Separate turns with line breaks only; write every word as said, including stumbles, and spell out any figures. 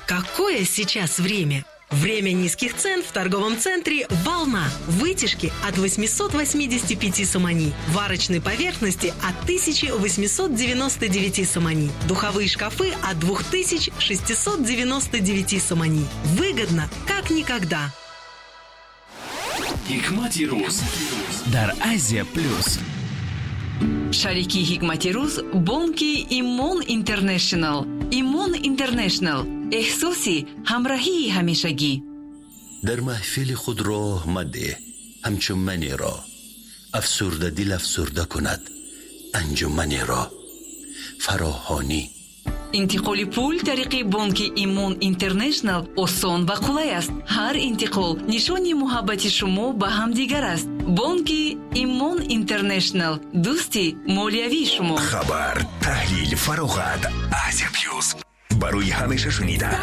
Какое сейчас время? Время низких цен в торговом центре «Волна». Вытяжки от восемьсот восемьдесят пять сомани. Варочной поверхности от тысяча восемьсот девяносто девять сомани. Духовые шкафы от две тысячи шестьсот девяносто девять сомани. Выгодно, как никогда.
Hikmati Ruz
дар Азия плюс.
Шарики Hikmati Ruz бонки Имон Интернешнл. Имон Интернешнл. احساسی همراهی همیشگی.
در محفل خود راه مده همچون منی را، افسرده دل افسرده کند انجمنی را. فراهانی.
انتقال پول طریق بانک ایمون اینترنشنال آسان و قلای است. هر انتقال نشانی محبت شما به هم دیگر است. بانک ایمون اینترنشنال، دوستی مالیوی شما.
خبر، تحلیل، فراغت. آسیا پلوس، برای همیشه شنیدن.